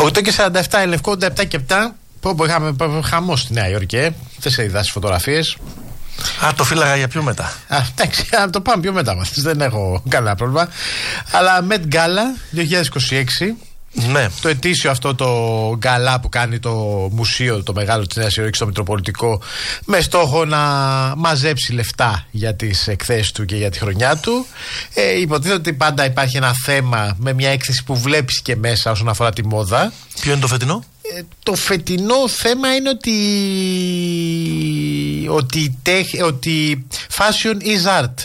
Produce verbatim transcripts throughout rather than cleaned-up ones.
οκτώ και σαράντα επτά, Λευκό, ογδόντα επτά και επτά. Πω, πω, είχαμε χαμό στη Νέα Υόρκη, ε. Δεν σε είδα στις φωτογραφίες. Α, το φύλαγα για πιο μετά. Α, εντάξει, να το πάμε πιο μετά. Δεν έχω κανένα πρόβλημα. Αλλά Met Gala δύο χιλιάδες είκοσι έξι. Ναι. Το ετήσιο αυτό το γκαλά που κάνει το μουσείο, το μεγάλο της Νέας Υόρκης, το Μητροπολιτικό, με στόχο να μαζέψει λεφτά για τις εκθέσεις του και για τη χρονιά του. Ε, υποτίθεται ότι πάντα υπάρχει ένα θέμα με μια έκθεση που βλέπεις και μέσα όσον αφορά τη μόδα. Ποιο είναι το φετινό? Ε, το φετινό θέμα είναι ότι ότι, τέχ, ότι fashion is art.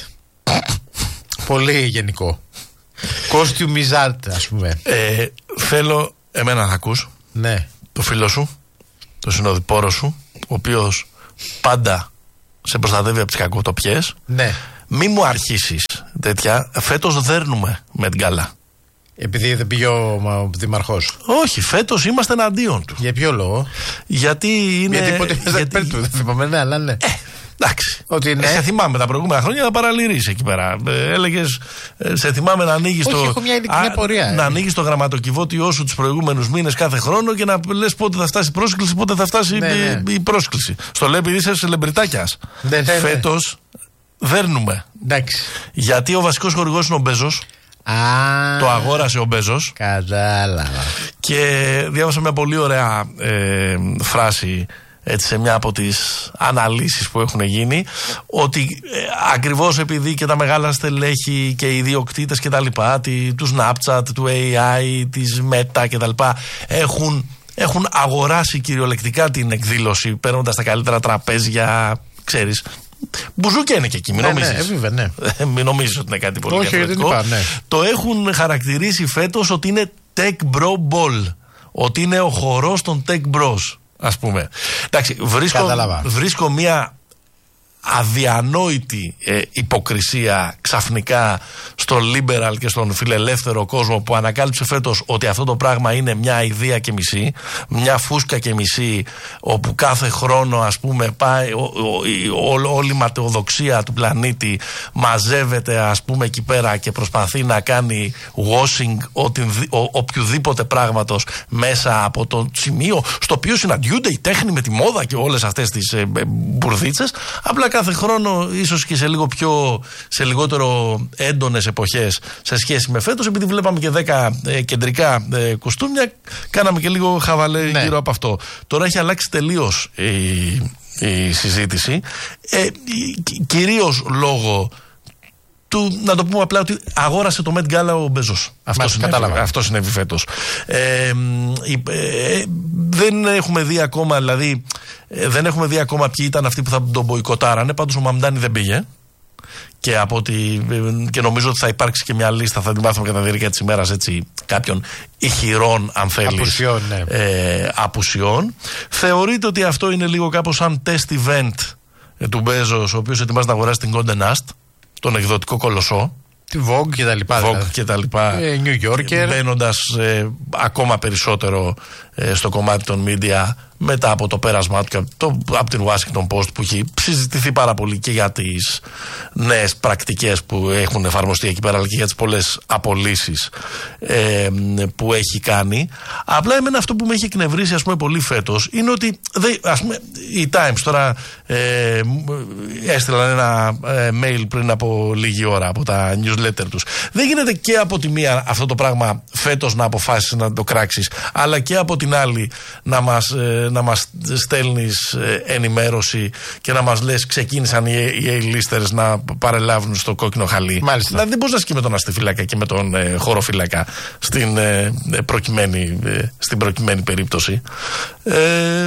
Πολύ γενικό. Costume is art, ας πούμε. Ε, θέλω εμένα να ακούς. Ναι. Το φίλο σου, το συνοδοιπόρο σου, ο οποίος πάντα σε προστατεύει από τις κακοτοπιές. Ναι. Μη μου αρχίσεις τέτοια. Φέτος δέρνουμε με την καλά. Επειδή δεν πήγε ο δήμαρχος. Όχι, φέτος είμαστε εναντίον του. Για ποιο λόγο? Γιατί είναι. Γιατί ποτέ δεν γιατί... του, δεν θυμάμαι, ναι, αλλά ναι. Ε, εντάξει. Ότι ναι. Σε θυμάμαι τα προηγούμενα χρόνια να παραλυρείς εκεί πέρα. Ε, έλεγες, ε, σε θυμάμαι να ανοίγεις το. Έχω μια ειλικρινή πορεία. Να ανοίγεις το γραμματοκιβώτιό σου τους προηγούμενους μήνες κάθε χρόνο και να λες πότε θα φτάσει η πρόσκληση, πότε θα φτάσει ναι, η, ναι. η πρόσκληση. Στο λέει επειδή είσαι σελεμπριτάκιας. Ναι, ναι, ναι. Φέτος δέρνουμε. Εντάξει. Γιατί ο βασικός χορηγός είναι ο Μπέζος. Α, το αγόρασε ο Μπέζος. Κατάλαβα. Και διάβασα μια πολύ ωραία ε, φράση έτσι, σε μια από τις αναλύσεις που έχουν γίνει, ότι ε, ακριβώς επειδή και τα μεγάλα στελέχη και οι ιδιοκτήτες και τα λοιπά, τη, του Snapchat, του έι άι, της Meta και τα λοιπά, έχουν, έχουν αγοράσει κυριολεκτικά την εκδήλωση, παίρνοντας τα καλύτερα τραπέζια, ξέρεις. Μπουζούκια είναι και εκεί, μην ναι, νομίζεις. Ναι, βέβαια, ναι. Μην νομίζεις ότι είναι κάτι πολύ όχι, διαφορετικό. είπα, ναι. Το έχουν χαρακτηρίσει φέτος ότι είναι Tech Bro Ball. Ότι είναι ο χορός των Tech Bros, ας πούμε. Εντάξει, βρίσκω, βρίσκω μια αδιανόητη ε, υποκρισία ξαφνικά στο liberal και στον φιλελεύθερο κόσμο που ανακάλυψε φέτος ότι αυτό το πράγμα είναι μια ιδέα και μισή, μια φούσκα και μισή, όπου κάθε χρόνο ας πούμε πάει ο, ο, ο, όλη η ματαιοδοξία του πλανήτη μαζεύεται ας πούμε εκεί πέρα και προσπαθεί να κάνει washing οτι, ο, οποιοδήποτε πράγματος μέσα από το σημείο στο οποίο συναντιούνται οι τέχνη με τη μόδα και όλες αυτές τις ε, ε, μπουρδίτσες. Απλά κάθε χρόνο, ίσως και σε λίγο πιο, σε λιγότερο έντονες εποχές σε σχέση με φέτος, επειδή βλέπαμε και δέκα ε, κεντρικά ε, κουστούμια, κάναμε και λίγο χαβαλέ ναι. γύρω από αυτό. Τώρα έχει αλλάξει τελείως η, η συζήτηση, ε, κυρίως λόγω του, να το πούμε απλά, ότι αγόρασε το Met Gala ο Μπέζος. Αυτό συνέβη, αυτό συνέβη φέτος. Ε, ε, ε, δεν έχουμε δει ακόμα, δηλαδή, ε, δεν έχουμε δει ακόμα ποιοι ήταν αυτοί που θα τον μποϊκοτάρανε. Πάντως ο Μαμντάνη δεν πήγε. Και, από ότι, και νομίζω ότι θα υπάρξει και μια λίστα, θα την μάθουμε κατά τη διάρκεια της ημέρας, έτσι, κάποιων ηχηρών, αν θέλεις, απουσιών, ναι. ε, απουσιών. Θεωρείται ότι αυτό είναι λίγο κάπως σαν test event ε, του Μπέζος, ο οποίος ετοιμάζει να αγοράσει την Condé Nast, τον εκδοτικό κολοσσό. Τη Vogue και τα λοιπά. Vogue δηλαδή. και τα λοιπά. Ε, New Yorker. Μπαίνοντας ε, ακόμα περισσότερο ε, στο κομμάτι των media μετά από το πέρασμά του το, από την Washington Post, που έχει συζητηθεί πάρα πολύ και για τις νέες πρακτικές που έχουν εφαρμοστεί εκεί πέρα, αλλά και για τις πολλές απολύσεις ε, που έχει κάνει. Απλά εμένα αυτό που με έχει εκνευρίσει, ας πούμε, πολύ φέτος είναι ότι δε, ας πούμε, οι Times τώρα ε, έστειλαν ένα ε, mail πριν από λίγη ώρα από τα newsletter τους. Δεν γίνεται και από τη μία αυτό το πράγμα φέτος να αποφάσεις να το κράξεις, αλλά και από την άλλη να μας, ε, να μας στέλνεις ε, ενημέρωση και να μας λες ξεκίνησαν οι, οι A-listers να παρελάβουν στο κόκκινο χαλί. Μάλιστα. Δηλαδή δεν μπορείς να σκεί με τον αστιφύλακα και με τον ε, χωροφύλακα στην, ε, προκειμένη, ε, στην προκειμένη περίπτωση. Ε,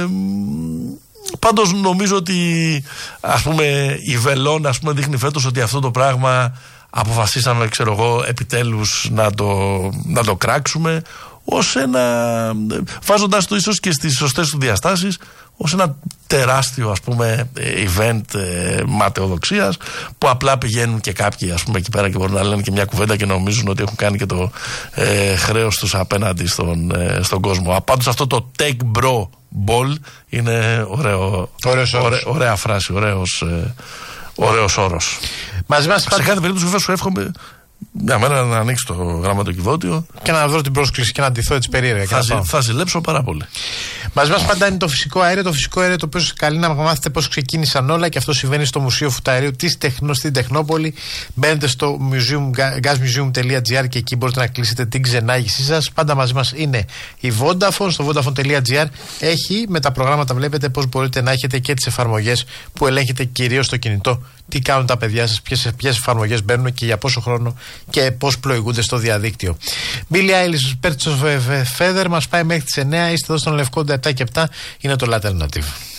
πάντως νομίζω ότι, ας πούμε, η Βελόν, ας πούμε, δείχνει φέτος ότι αυτό το πράγμα αποφασίσαμε, ξέρω εγώ, επιτέλους να το, να το κράξουμε, ως ένα, βάζοντας το ίσως και στις σωστές του διαστάσεις, ως ένα τεράστιο, ας πούμε, event ε, ματαιοδοξίας, που απλά πηγαίνουν και κάποιοι, ας πούμε, εκεί πέρα και μπορούν να λένε και μια κουβέντα και νομίζουν ότι έχουν κάνει και το ε, χρέος τους απέναντι στον, ε, στον κόσμο. Πάντως αυτό το take bro ball είναι ωραίο, ωραίο, ωραία φράση, ωραίος, ε, ωραίος όρος. Μαζί μας σε κάθε περίπτωση βέβαια σου εύχομαι Μια μέρα να ανοίξει το γραμματοκιβώτιο και να βρω την πρόσκληση και να ντυθώ έτσι περίεργα. Θα, ζη, θα ζηλέψω πάρα πολύ. Μαζί μας πάντα είναι το φυσικό αέριο. Το φυσικό αέριο το οποίο σας καλεί να μάθετε πώς ξεκίνησαν όλα, και αυτό συμβαίνει στο Μουσείο Φυτοαερίου της Τεχνός στην Τεχνόπολη. Μπαίνετε στο gas museum τελεία gr και εκεί μπορείτε να κλείσετε την ξενάγησή σας. Πάντα μαζί μας είναι η Vodafone. Στο vodafone τελεία gr έχει με τα προγράμματα, βλέπετε πώς μπορείτε να έχετε και τις εφαρμογές που ελέγχετε κυρίως στο κινητό. Τι κάνουν τα παιδιά σας, ποιες, ποιες εφαρμογές μπαίνουν και για πόσο χρόνο και πώς πλοηγούνται στο διαδίκτυο. Billie Eilish, Birds of a Feather, μας πάει μέχρι τις εννιά. Είστε εδώ στον Λευκό επτά και επτά. Είναι το Alternative.